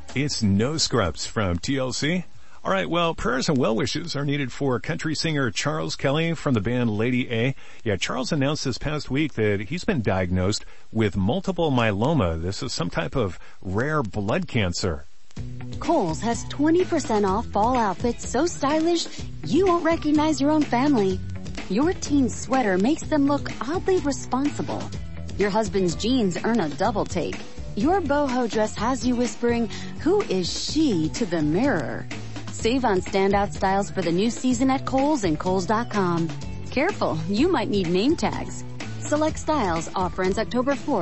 It's No Scrubs from TLC. All right, well, prayers and well wishes are needed for country singer Charles Kelly from the band Lady A. Yeah, Charles announced this past week that he's been diagnosed with multiple myeloma. This is some type of rare blood cancer. Kohl's has 20% off fall outfits so stylish you won't recognize your own family. Your teen's sweater makes them look oddly responsible. Your husband's jeans earn a double take. Your boho dress has you whispering, "Who is she?" to the mirror. Save on standout styles for the new season at Kohl's and Kohls.com. Careful, you might need name tags. Select styles. Offer ends October 4th.